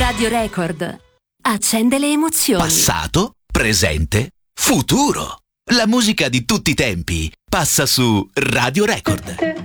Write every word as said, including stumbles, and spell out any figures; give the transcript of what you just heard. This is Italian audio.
Radio Record. Accende le emozioni. Passato, presente, futuro. La musica di tutti i tempi passa su Radio Record.